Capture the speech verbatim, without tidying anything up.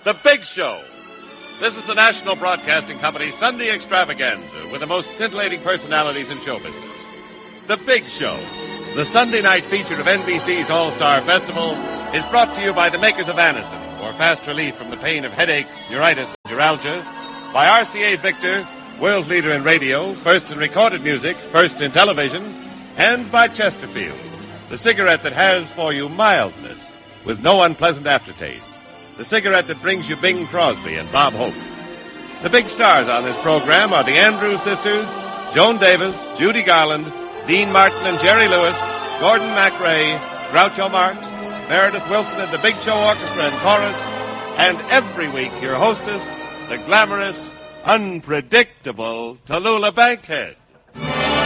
The Big Show. This is the National Broadcasting Company's Sunday extravaganza with the most scintillating personalities in show business. The Big Show, the Sunday night feature of N B C's All-Star Festival, is brought to you by the makers of Anacin, for fast relief from the pain of headache, neuritis, and neuralgia, by R C A Victor, world leader in radio, first in recorded music, first in television, and by Chesterfield, the cigarette that has for you mildness with no unpleasant aftertaste. The cigarette that brings you Bing Crosby and Bob Hope. The big stars on this program are the Andrews sisters, Joan Davis, Judy Garland, Dean Martin and Jerry Lewis, Gordon MacRae, Groucho Marx, Meredith Wilson and the Big Show Orchestra and Chorus, and every week your hostess, the glamorous, unpredictable Tallulah Bankhead.